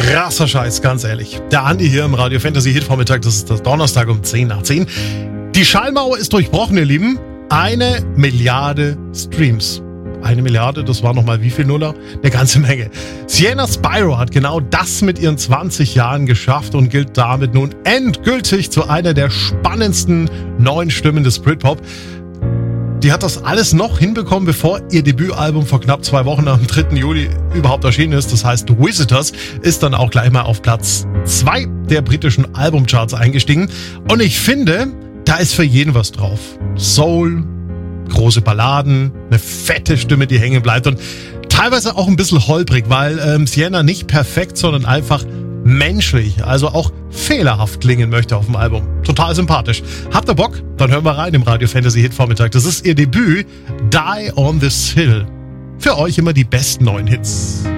Krasser Scheiß, ganz ehrlich. Der Andi hier im Radio Fantasy Hit Vormittag, das ist der Donnerstag um 10 nach 10. Die Schallmauer ist durchbrochen, ihr Lieben. 1 Milliarde Streams. 1 Milliarde, das war nochmal wie viel Nuller? Eine ganze Menge. Sienna Spyro hat genau das mit ihren 20 Jahren geschafft und gilt damit nun endgültig zu einer der spannendsten neuen Stimmen des Britpop. Die hat das alles noch hinbekommen, bevor ihr Debütalbum vor knapp 2 Wochen am 3. Juli überhaupt erschienen ist. Das heißt, Visitors ist dann auch gleich mal auf Platz 2 der britischen Albumcharts eingestiegen. Und ich finde, da ist für jeden was drauf. Soul, große Balladen, eine fette Stimme, die hängen bleibt und teilweise auch ein bisschen holprig, weil Sienna nicht perfekt, sondern einfach menschlich, also auch fehlerhaft klingen möchte auf dem Album. Total sympathisch. Habt ihr Bock? Dann hören wir rein im Radio Fantasy Hit Vormittag. Das ist ihr Debüt, Die on This Hill. Für euch immer die besten neuen Hits.